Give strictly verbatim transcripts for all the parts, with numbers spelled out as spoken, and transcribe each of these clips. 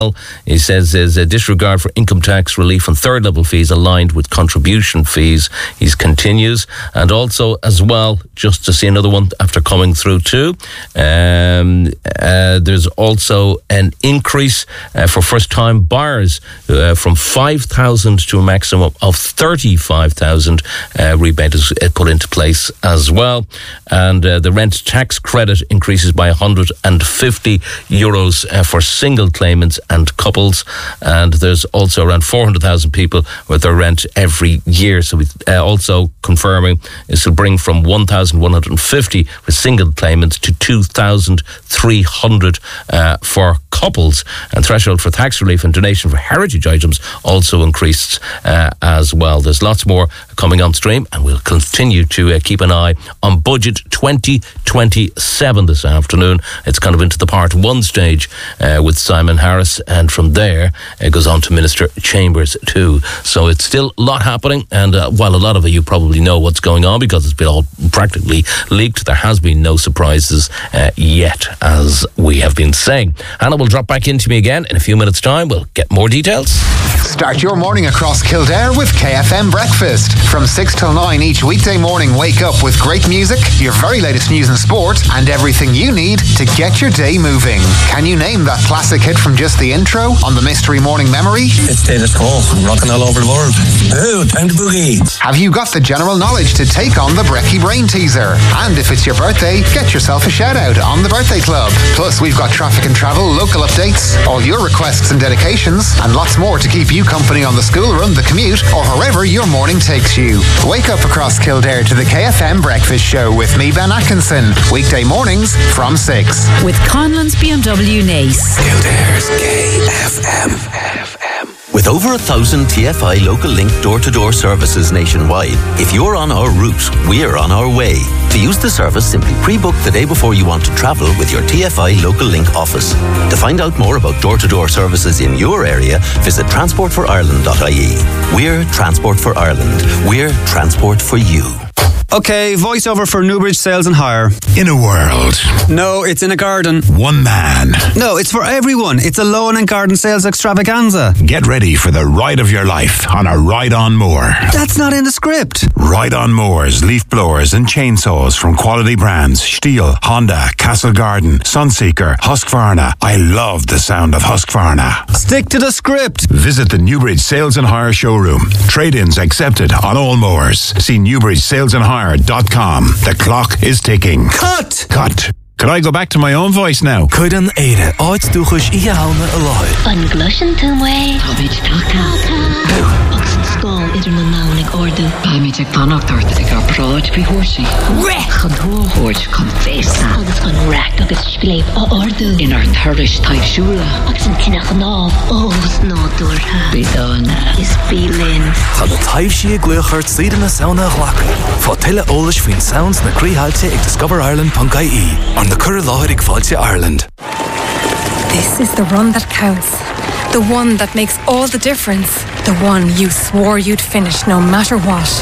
He says there's a disregard for income tax relief on third level fees aligned with contribution fees. He continues, and also as well, just to see another one after coming through too, um, uh, there's also an increase uh, for first time buyers uh, from five thousand to a maximum of thirty-five thousand. Uh, rebate is put into place as well, and uh, the rent tax credit increases by one hundred fifty euros uh, for single claimants and couples, and there's also around four hundred thousand people with their rent every year. So we uh, also confirming this will bring from one thousand one hundred fifty for single claimants to two thousand three hundred uh, for couples, and threshold for tax relief and donation for heritage items also increased uh, as well. There's lots more coming on stream, and we'll continue to uh, keep an eye on budget twenty twenty-seven this afternoon. It's kind of into the part one stage uh, with Simon Harris, and from there it goes on to Minister Chambers too. So it's still a lot happening, and uh, while a lot of you probably know what's going on because it's been all practically leaked, there has been no surprises uh, yet, as we have been saying. Hannah will drop back into me again in a few minutes' time. We'll get more details. Start your morning across Kildare with K F M Breakfast. From six till nine each weekday morning, wake up with great music, your very latest news and sport, and everything you need to get your day moving. Can you name that classic hit from just the intro on the Mystery Morning Memory? It's status quo. I'm rocking all over the world. Oh, time to boogie. Have you got the general knowledge to take on the Brekkie Brain Teaser? And if it's your birthday, get yourself a shout out on the Birthday Club. Plus, we've got traffic and travel, local updates, all your requests and dedications, and lots more to keep you company on the school run, the commute, or wherever your morning takes you. Wake up across Kildare to the K F M Breakfast Show with me, Ben Atkinson. Weekday mornings from six. With Conlon's B M W Nace. Kildare's K F M. F M. With over a thousand T F I Local Link door-to-door services nationwide, if you're on our route, we're on our way. To use the service, simply pre-book the day before you want to travel with your T F I Local Link office. To find out more about door-to-door services in your area, visit transport for ireland dot I E. We're Transport for Ireland. We're transport for you. Okay, voiceover for Newbridge Sales and Hire. In a world. No, it's in a garden. One man. No, it's for everyone. It's a lawn and garden sales extravaganza. Get ready for the ride of your life on a Ride On Mower. That's not in the script. Ride On Mowers, leaf blowers and chainsaws from quality brands Stihl, Honda, Castle Garden, Sunseeker, Husqvarna. I love the sound of Husqvarna. Stick to the script. Visit the Newbridge Sales and Hire showroom. Trade-ins accepted on all mowers. See newbridge sales and hire dot com. The clock is ticking. Cut! Cut. Could I go back to my own voice now? Couldn't eat it. Oid duchus I halna alive. An glushin tumway. Habit taka. Oxen skull idir na naunig ordu. Pamit ag panoctort ag ar broad be horsey. Rech an hoort confessa. Agus an rack agus spleep a ordu. In our thurish type shula. Agus an kinach nav. O's no dorha. Bidona. Is feeling. Tá na taib si gluchart síd na sauna glaka. Fá tile ólis fin sounds na críhalte ag discover ireland dot I E. On the Curra Láthig Fáilte Ireland. This is the run that counts. The one that makes all the difference. The one you swore you'd finish no matter what.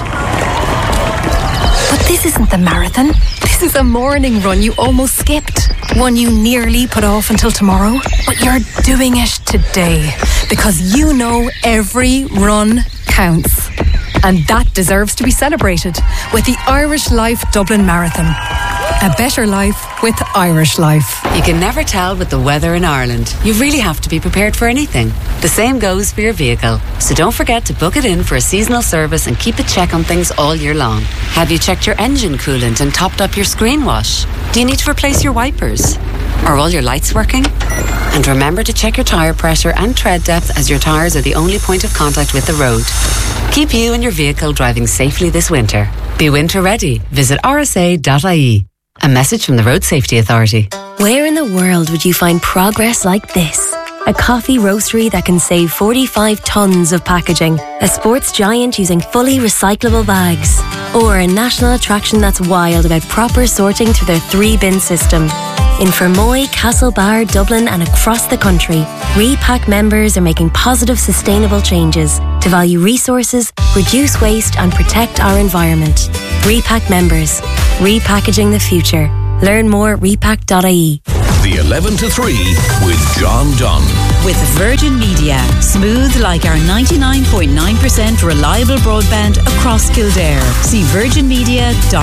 But this isn't the marathon. This is a morning run you almost skipped. One you nearly put off until tomorrow. But you're doing it today. Because you know every run counts. And that deserves to be celebrated with the Irish Life Dublin Marathon. A better life with Irish Life. You can never tell with the weather in Ireland. You really have to be prepared for anything. The same goes for your vehicle. So don't forget to book it in for a seasonal service and keep a check on things all year long. Have you checked your engine coolant and topped up your screen wash? Do you need to replace your wipers? Are all your lights working? And remember to check your tyre pressure and tread depth, as your tyres are the only point of contact with the road. Keep you and your vehicle driving safely this winter. Be winter ready. Visit R S A dot I E. A message from the Road Safety Authority. Where in the world would you find progress like this? A coffee roastery that can save forty-five tonnes of packaging. A sports giant using fully recyclable bags. Or a national attraction that's wild about proper sorting through their three-bin system. In Fermoy, Castlebar, Dublin and across the country, Repack members are making positive, sustainable changes to value resources, reduce waste and protect our environment. Repack members. Repackaging the future. Learn more at repack dot I E. Friday eleven to three with John Dunn. With Virgin Media. Smooth like our ninety-nine point nine percent reliable broadband across Kildare. See virgin media dot com.